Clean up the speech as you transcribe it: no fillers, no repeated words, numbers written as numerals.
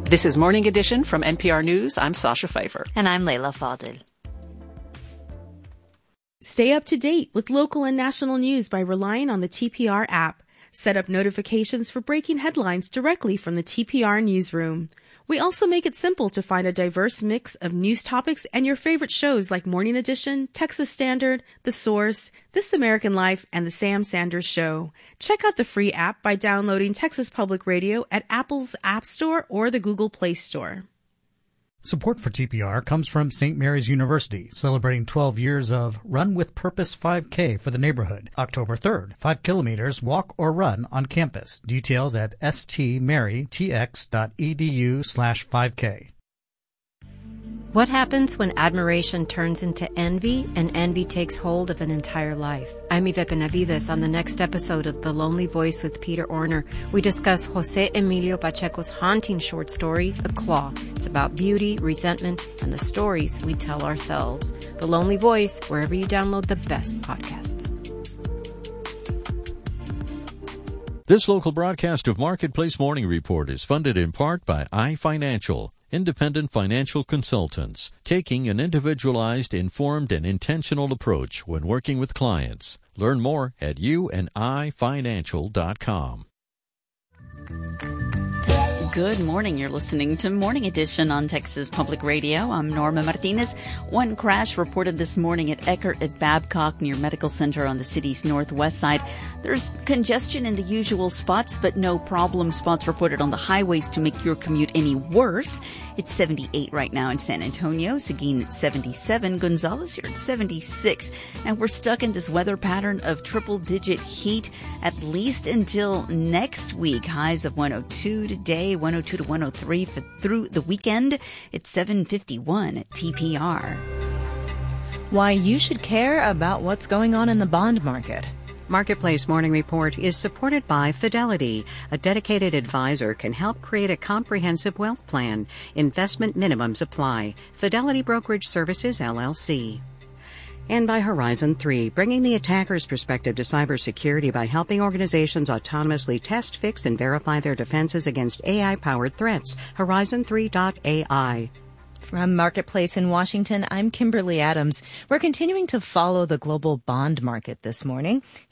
This is Morning Edition from NPR News. I'm Sasha Pfeiffer. And I'm Leila Fadel. Stay up to date with local and national news by relying on the TPR app. Set up notifications for breaking headlines directly from the TPR newsroom. We also make it simple to find a diverse mix of news topics and your favorite shows like Morning Edition, Texas Standard, The Source, This American Life, and The Sam Sanders Show. Check out the free app by downloading Texas Public Radio at Apple's App Store or the Google Play Store. Support for TPR comes from St. Mary's University, celebrating 12 years of Run with Purpose 5K for the neighborhood. October 3rd, 5 kilometers, walk or run on campus. Details at stmarytx.edu/5K. What happens when admiration turns into envy and envy takes hold of an entire life? I'm Yvette Benavides. On the next episode of The Lonely Voice with Peter Orner, we discuss Jose Emilio Pacheco's haunting short story, The Claw. It's about beauty, resentment, and the stories we tell ourselves. The Lonely Voice, wherever you download the best podcasts. This local broadcast of Marketplace Morning Report is funded in part by iFinancial, independent financial consultants, taking an individualized, informed, and intentional approach when working with clients. Learn more at youfinancial.com. Good morning. You're listening to Morning Edition on Texas Public Radio. I'm Norma Martinez. One crash reported this morning at Eckert at Babcock near Medical Center on the city's northwest side. There's congestion in the usual spots, but no problem spots reported on the highways to make your commute any worse. It's 78 right now in San Antonio. Seguin at 77. Gonzales here at 76. And we're stuck in this weather pattern of triple-digit heat at least until next week. Highs of 102 today, 102 to 103 through the weekend. It's 7:51 at TPR. Why you should care about what's going on in the bond market. Marketplace Morning Report is supported by Fidelity. A dedicated advisor can help create a comprehensive wealth plan. Investment minimums apply. Fidelity Brokerage Services, LLC. And by Horizon 3, bringing the attacker's perspective to cybersecurity by helping organizations autonomously test, fix, and verify their defenses against AI-powered threats. Horizon3.ai. From Marketplace in Washington, I'm Kimberly Adams. We're continuing to follow the global bond market this morning.